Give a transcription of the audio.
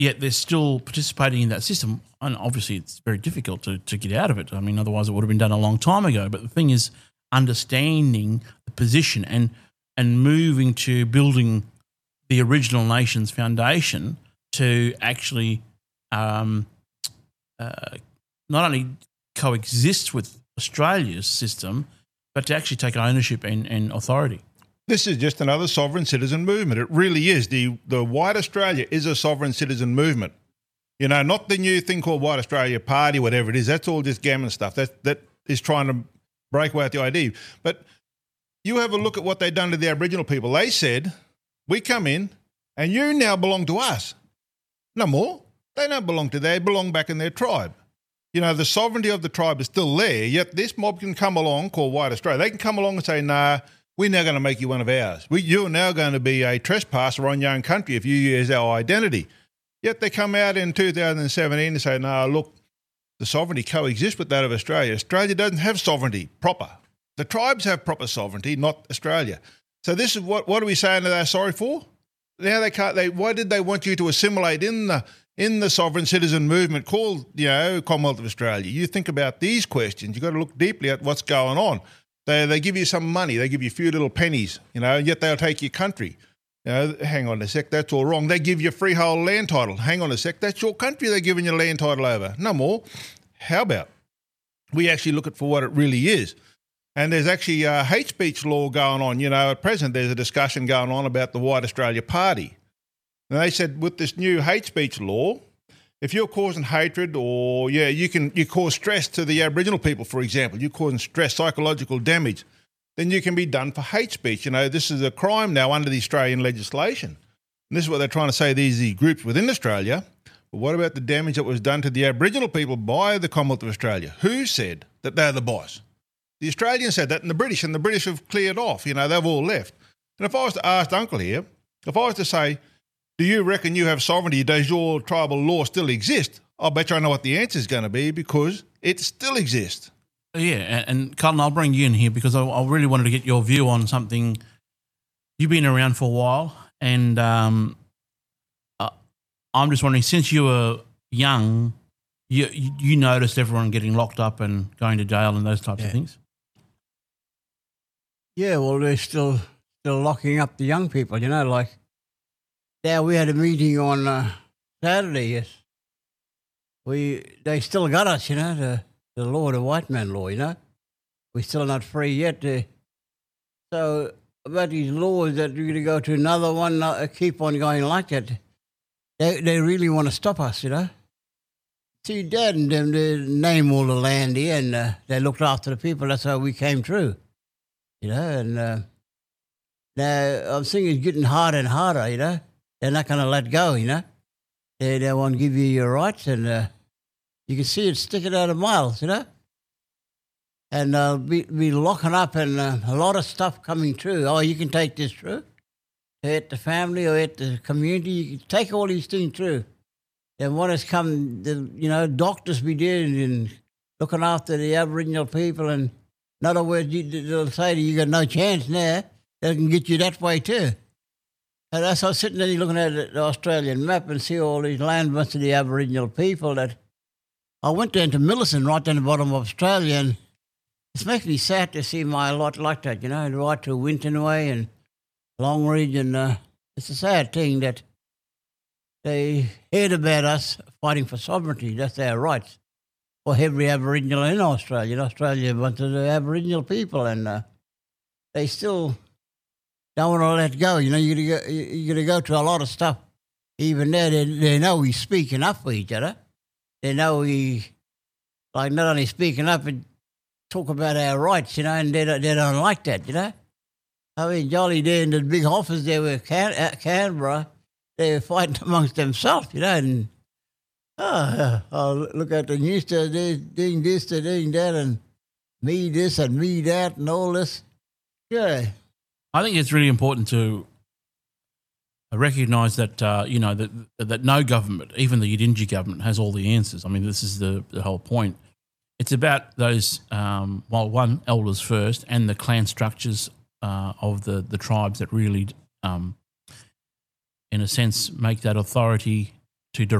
yet they're still participating in that system. And obviously it's very difficult to get out of it. I mean, otherwise it would have been done a long time ago. But the thing is understanding the position and moving to building the original nation's foundation to actually not only coexist with Australia's system, but to actually take ownership and authority. This is just another sovereign citizen movement. It really is. The White Australia is a sovereign citizen movement. You know, not the new thing called White Australia Party, whatever it is. That's all just gammon stuff. That is trying to break away the idea. But you have a look at what they've done to the Aboriginal people. They said, we come in and you now belong to us. No more. They don't belong to they belong back in their tribe. You know, the sovereignty of the tribe is still there, yet this mob can come along, called White Australia. They can come along and say, nah, we're now going to make you one of ours. You're now going to be a trespasser on your own country if you use our identity. Yet they come out in 2017 and say, no, look, the sovereignty coexists with that of Australia. Australia doesn't have sovereignty proper. The tribes have proper sovereignty, not Australia. So this is what are we saying that they're sorry for? Now they can't. Why did they want you to assimilate in the sovereign citizen movement called, you know, Commonwealth of Australia? You think about these questions. You've got to look deeply at what's going on. They give you some money. They give you a few little pennies, you know, and yet they'll take your country. You know, hang on a sec, that's all wrong. They give you a freehold land title. Hang on a sec, that's your country they're giving you land title over. No more. How about we actually look at for what it really is? And there's actually a hate speech law going on. You know, at present there's a discussion going on about the White Australia Party. And they said with this new hate speech law, if you're causing hatred or, you cause stress to the Aboriginal people, for example, you're causing stress, psychological damage, then you can be done for hate speech. You know, this is a crime now under the Australian legislation. And this is what they're trying to say, these groups within Australia. But what about the damage that was done to the Aboriginal people by the Commonwealth of Australia? Who said that they're the boss? The Australians said that, and the British have cleared off. You know, they've all left. And if I was to ask Uncle here, if I was to say, do you reckon you have sovereignty? Does your tribal law still exist? I'll bet you I know what the answer is going to be, because it still exists. Yeah, and Carlton, I'll bring you in here because I really wanted to get your view on something. You've been around for a while, and I'm just wondering, since you were young, you noticed everyone getting locked up and going to jail and those types of things? Yeah, well, they're still locking up the young people, you know, like now we had a meeting on Saturday, yes. They still got us, you know, the law, the white man law, you know. We're still not free yet. So about these laws that we're going to go to another one, keep on going like that, they really want to stop us, you know. See, Dad and them, they name all the land here and they looked after the people. That's how we came through, you know. And now I'm thinking it's getting harder and harder, you know. They're not going to let go, you know. They won't give you your rights, and you can see it sticking out of miles, you know. And they'll be locking up and a lot of stuff coming through. Oh, you can take this through. At the family or at the community, you can take all these things through. And what has come, you know, doctors be there and looking after the Aboriginal people. And in other words, they'll say to you, you got no chance now. They can get you that way too. And as I was sitting there looking at the Australian map and see all these land bonds of the Aboriginal people, that I went down to Millicent, right down the bottom of Australia, and it makes me sad to see my lot like that, you know, right to Winton Way and Longridge, and it's a sad thing that they heard about us fighting for sovereignty. That's our rights for every Aboriginal in Australia. Australia wanted the Aboriginal people, and they still don't want to let go. You know, you're gonna go to a lot of stuff. Even there, they know we're speaking up for each other. They know we, like, not only speaking up and talk about our rights, you know, and they don't like that, you know. I mean, jolly there in the big office there with Canberra, they were fighting amongst themselves, you know, and I'll look at the news, they're doing this, they're doing that, and me this and me that and all this. Yeah. I think it's really important to recognise that, you know, that no government, even the Yidinji government, has all the answers. I mean, this is the whole point. It's about those, one, elders first, and the clan structures of the tribes that really, in a sense, make that authority to